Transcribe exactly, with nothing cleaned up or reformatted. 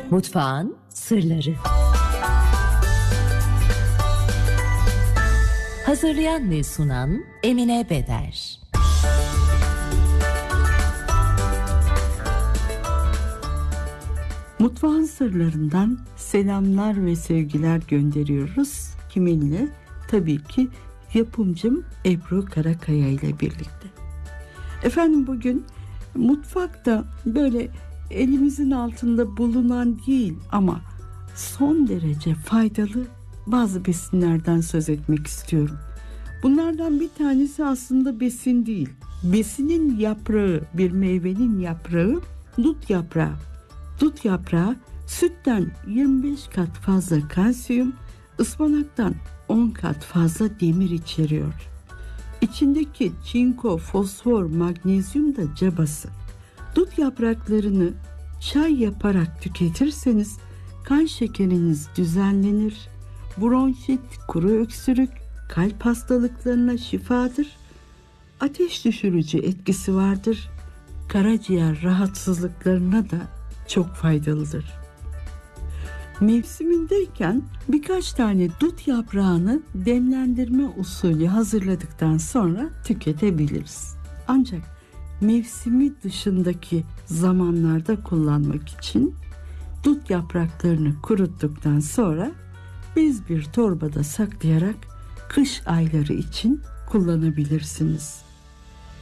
Mutfağın sırları. Hazırlayan ve sunan Emine Beder. Mutfağın sırlarından selamlar ve sevgiler gönderiyoruz. Kiminle? Tabii ki yapımcım Ebru Karakaya ile birlikte. Efendim, bugün mutfakta böyle elimizin altında bulunan değil ama son derece faydalı bazı besinlerden söz etmek istiyorum. Bunlardan bir tanesi aslında besin değil. Besinin yaprağı, bir meyvenin yaprağı, dut yaprağı. Dut yaprağı sütten yirmi beş kat fazla kalsiyum, ıspanaktan on kat fazla demir içeriyor. İçindeki çinko, fosfor, magnezyum da cabası. Dut yapraklarını çay yaparak tüketirseniz kan şekeriniz düzenlenir. Bronşit, kuru öksürük, kalp hastalıklarına şifadır. Ateş düşürücü etkisi vardır. Karaciğer rahatsızlıklarına da çok faydalıdır. Mevsimindeyken birkaç tane dut yaprağını demlendirme usulü hazırladıktan sonra tüketebiliriz. Ancak mevsimi dışındaki zamanlarda kullanmak için dut yapraklarını kuruttuktan sonra bez bir torbada saklayarak kış ayları için kullanabilirsiniz.